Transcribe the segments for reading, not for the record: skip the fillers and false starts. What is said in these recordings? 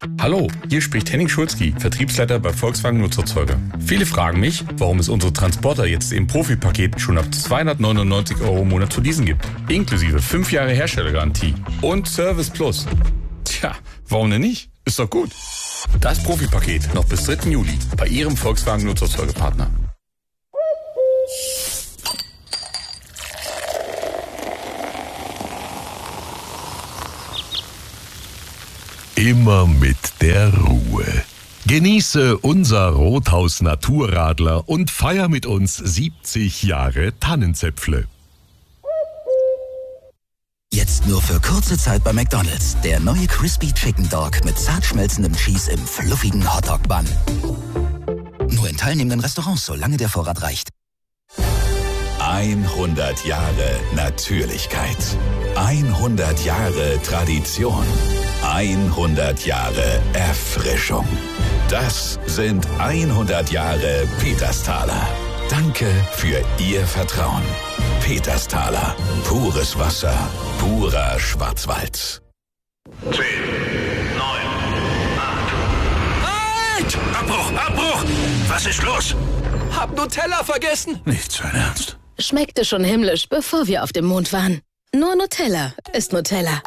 Hallo, hier spricht Henning Schulzki, Vertriebsleiter bei Volkswagen Nutzerzeuger. Viele fragen mich, warum es unsere Transporter jetzt im Profi-Paket schon ab 299 € im Monat zu leasen gibt. Inklusive 5 Jahre Herstellergarantie und Service Plus. Tja, warum denn nicht? Ist doch gut. Das Profi-Paket noch bis 3. Juli bei Ihrem Volkswagen Nutzerzeugerpartner. Immer mit der Ruhe. Genieße unser Rothaus Naturradler und feier mit uns 70 Jahre Tannenzäpfle. Jetzt nur für kurze Zeit bei McDonald's. Der neue Crispy Chicken Dog mit zart schmelzendem Cheese im fluffigen Hotdog-Bun. Nur in teilnehmenden Restaurants, solange der Vorrat reicht. 100 Jahre Natürlichkeit. 100 Jahre Tradition. 100 Jahre Erfrischung. Das sind 100 Jahre Petersthaler. Danke für Ihr Vertrauen. Petersthaler. Pures Wasser. Purer Schwarzwald. 10, 9, 8. Halt! Abbruch! Was ist los? Hab Nutella vergessen. Nicht sein Ernst. Schmeckte schon himmlisch, bevor wir auf dem Mond waren. Nur Nutella ist Nutella.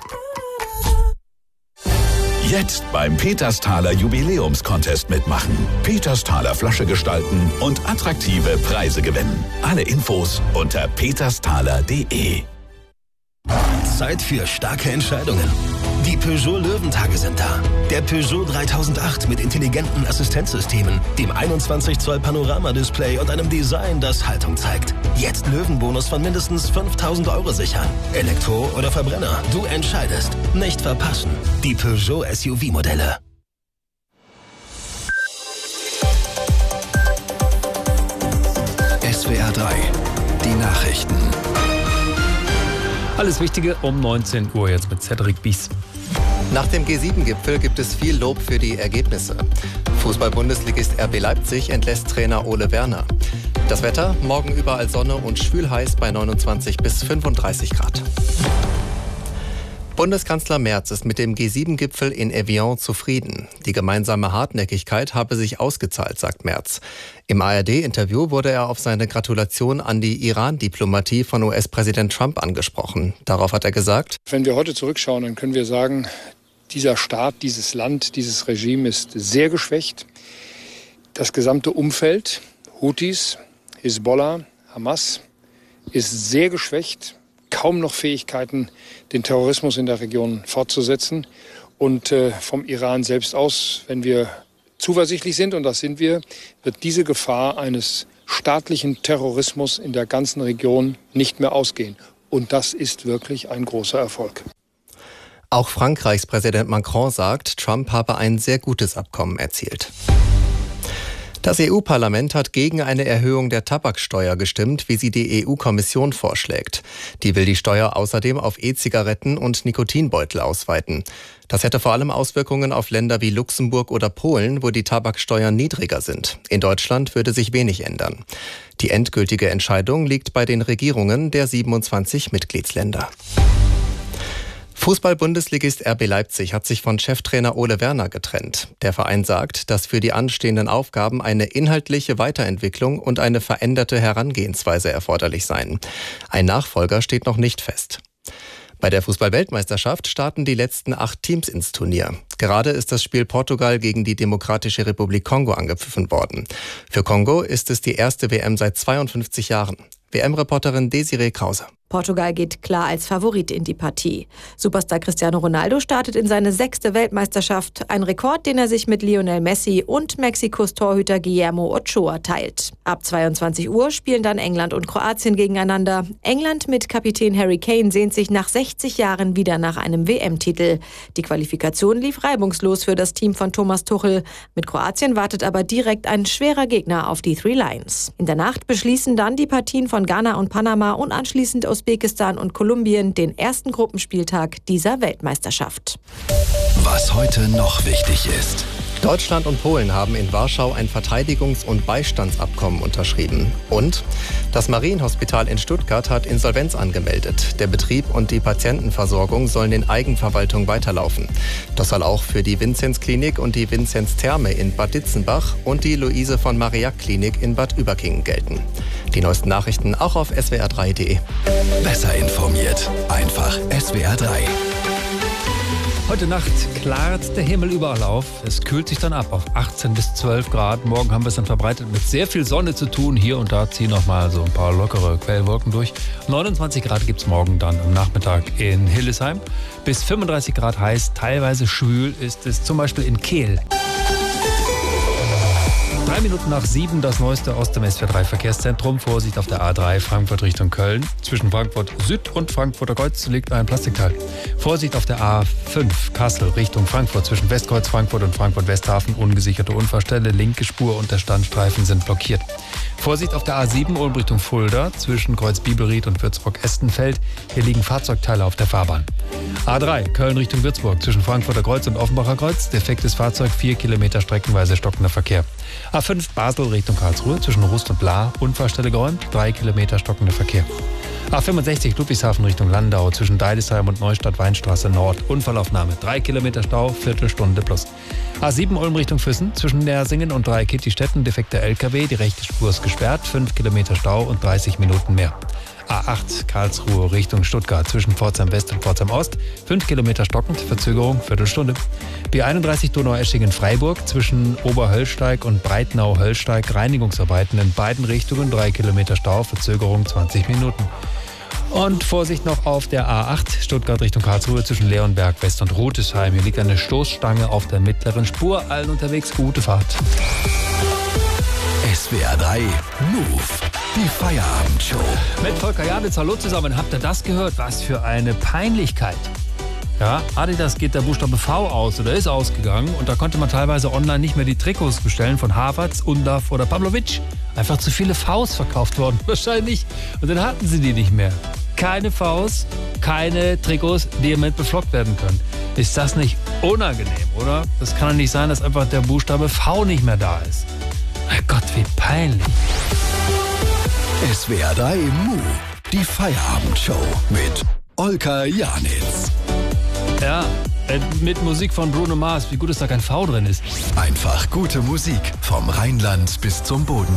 Jetzt beim Petersthaler Jubiläumscontest mitmachen. Petersthaler Flasche gestalten und attraktive Preise gewinnen. Alle Infos unter petersthaler.de. Zeit für starke Entscheidungen. Die Peugeot Löwentage sind da. Der Peugeot 3008 mit intelligenten Assistenzsystemen, dem 21 Zoll Panoramadisplay und einem Design, das Haltung zeigt. Jetzt Löwenbonus von mindestens 5.000 € sichern. Elektro oder Verbrenner, du entscheidest. Nicht verpassen. Die Peugeot SUV-Modelle. SWR 3, die Nachrichten. Alles Wichtige um 19 Uhr jetzt mit Cedric Bies. Nach dem G7-Gipfel gibt es viel Lob für die Ergebnisse. Fußball-Bundesligist RB Leipzig entlässt Trainer Ole Werner. Das Wetter, morgen überall Sonne und schwül-heiß bei 29 bis 35 Grad. Bundeskanzler Merz ist mit dem G7-Gipfel in Evian zufrieden. Die gemeinsame Hartnäckigkeit habe sich ausgezahlt, sagt Merz. Im ARD-Interview wurde er auf seine Gratulation an die Iran-Diplomatie von US-Präsident Trump angesprochen. Darauf hat er gesagt: Wenn wir heute zurückschauen, dann können wir sagen, dieser Staat, dieses Land, dieses Regime ist sehr geschwächt. Das gesamte Umfeld, Houthis, Hisbollah, Hamas, ist sehr geschwächt. Kaum noch Fähigkeiten, den Terrorismus in der Region fortzusetzen. Und vom Iran selbst aus, wenn wir zuversichtlich sind, und das sind wir, wird diese Gefahr eines staatlichen Terrorismus in der ganzen Region nicht mehr ausgehen. Und das ist wirklich ein großer Erfolg. Auch Frankreichs Präsident Macron sagt, Trump habe ein sehr gutes Abkommen erzielt. Das EU-Parlament hat gegen eine Erhöhung der Tabaksteuer gestimmt, wie sie die EU-Kommission vorschlägt. Die will die Steuer außerdem auf E-Zigaretten und Nikotinbeutel ausweiten. Das hätte vor allem Auswirkungen auf Länder wie Luxemburg oder Polen, wo die Tabaksteuern niedriger sind. In Deutschland würde sich wenig ändern. Die endgültige Entscheidung liegt bei den Regierungen der 27 Mitgliedsländer. Fußball-Bundesligist RB Leipzig hat sich von Cheftrainer Ole Werner getrennt. Der Verein sagt, dass für die anstehenden Aufgaben eine inhaltliche Weiterentwicklung und eine veränderte Herangehensweise erforderlich seien. Ein Nachfolger steht noch nicht fest. Bei der Fußball-Weltmeisterschaft starten die letzten 8 Teams ins Turnier. Gerade ist das Spiel Portugal gegen die Demokratische Republik Kongo angepfiffen worden. Für Kongo ist es die erste WM seit 52 Jahren. WM-Reporterin Desiree Krause. Portugal geht klar als Favorit in die Partie. Superstar Cristiano Ronaldo startet in seine 6. Weltmeisterschaft. Ein Rekord, den er sich mit Lionel Messi und Mexikos Torhüter Guillermo Ochoa teilt. Ab 22 Uhr spielen dann England und Kroatien gegeneinander. England mit Kapitän Harry Kane sehnt sich nach 60 Jahren wieder nach einem WM-Titel. Die Qualifikation lief reibungslos für das Team von Thomas Tuchel. Mit Kroatien wartet aber direkt ein schwerer Gegner auf die Three Lions. In der Nacht beschließen dann die Partien von Ghana und Panama und anschließend Usbekistan und Kolumbien den ersten Gruppenspieltag dieser Weltmeisterschaft. Was heute noch wichtig ist. Deutschland und Polen haben in Warschau ein Verteidigungs- und Beistandsabkommen unterschrieben. Und das Marienhospital in Stuttgart hat Insolvenz angemeldet. Der Betrieb und die Patientenversorgung sollen in Eigenverwaltung weiterlaufen. Das soll auch für die Vinzenz-Klinik und die Vinzenz-Therme in Bad Ditzenbach und die Luise von Mariac-Klinik in Bad Überkingen gelten. Die neuesten Nachrichten auch auf swr3.de. Besser informiert. Einfach SWR3. Heute Nacht klart der Himmel überall auf. Es kühlt sich dann ab auf 18 bis 12 Grad. Morgen haben wir es dann verbreitet mit sehr viel Sonne zu tun. Hier und da ziehen noch mal so ein paar lockere Quellwolken durch. 29 Grad gibt es morgen dann am Nachmittag in Hildesheim. Bis 35 Grad heiß, teilweise schwül ist es zum Beispiel in Kehl. 3 Minuten nach 7 das Neueste aus dem SWR3 Verkehrszentrum. Vorsicht auf der A3 Frankfurt Richtung Köln. Zwischen Frankfurt Süd und Frankfurter Kreuz liegt ein Plastikteil. Vorsicht auf der A5 Kassel Richtung Frankfurt. Zwischen Westkreuz Frankfurt und Frankfurt Westhafen. Ungesicherte Unfallstelle. Linke Spur und der Standstreifen sind blockiert. Vorsicht auf der A7 Ulm Richtung Fulda. Zwischen Kreuz Biebelried und Würzburg-Estenfeld. Hier liegen Fahrzeugteile auf der Fahrbahn. A3 Köln Richtung Würzburg. Zwischen Frankfurter Kreuz und Offenbacher Kreuz. Defektes Fahrzeug. 4 Kilometer streckenweise stockender Verkehr. A5 Basel Richtung Karlsruhe, zwischen Rust und Lahr, Unfallstelle geräumt, 3 Kilometer stockender Verkehr. A65 Ludwigshafen Richtung Landau, zwischen Deidesheim und Neustadt-Weinstraße Nord, Unfallaufnahme, 3 Kilometer Stau, Viertelstunde plus. A7 Ulm Richtung Füssen, zwischen Nersingen und Dreikittistetten, defekter LKW, die rechte Spur ist gesperrt, 5 Kilometer Stau und 30 Minuten mehr. A8 Karlsruhe Richtung Stuttgart, zwischen Pforzheim West und Pforzheim Ost, 5 Kilometer stockend, Verzögerung, Viertelstunde. B31 Donaueschingen-Freiburg, zwischen Oberhöllsteig und Breitnau-Höllsteig, Reinigungsarbeiten in beiden Richtungen, 3 Kilometer Stau, Verzögerung 20 Minuten. Und Vorsicht noch auf der A8 Stuttgart Richtung Karlsruhe, zwischen Leonberg West und Rotesheim. Hier liegt eine Stoßstange auf der mittleren Spur, allen unterwegs gute Fahrt. SWR3 Move. Die Feierabendshow. Mit Volker Janitz, hallo zusammen. Habt ihr das gehört? Was für eine Peinlichkeit. Ja, Adidas geht der Buchstabe V aus oder ist ausgegangen und da konnte man teilweise online nicht mehr die Trikots bestellen von Havertz, Undav oder Pavlovic. Einfach zu viele Vs verkauft worden, wahrscheinlich. Und dann hatten sie die nicht mehr. Keine Vs, keine Trikots, die damit beflockt werden können. Ist das nicht unangenehm, oder? Das kann doch nicht sein, dass einfach der Buchstabe V nicht mehr da ist. Mein Gott, wie peinlich. SWR3 Move. Die Feierabendshow mit Olka Janitz. Ja, mit Musik von Bruno Mars. Wie gut, dass da kein V drin ist. Einfach gute Musik vom Rheinland bis zum Boden.